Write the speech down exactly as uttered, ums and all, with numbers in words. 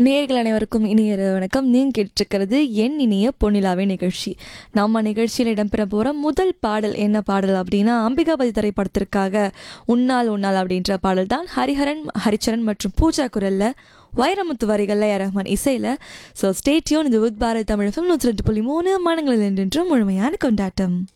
நேயர்கள் அனைவருக்கும் இனிய இரவு வணக்கம். நீங்கள் கேட்டிருக்கிறது என் இனிய பொன்னிலாவே நிகழ்ச்சி. நம்ம நிகழ்ச்சியில் இடம்பெற போகிற முதல் பாடல் என்ன பாடல் அப்படின்னா, அம்பிகாபதி திரைப்படத்திற்காக உன்னால் உன்னால் அப்படின்ற பாடல் தான். ஹரிஹரன், ஹரிச்சரன் மற்றும் பூஜா குரலில், வைரமுத்து வரிகளில், ஏ ரஹ்மான் இசையில். ஸோ ஸ்டேட்யூன், இது வித் பாரத் தமிழ் எஃப்எம் நூற்றி ரெண்டு புள்ளி மூணு மனங்களில் என்றென்றும் முழுமையான கொண்டாட்டம்.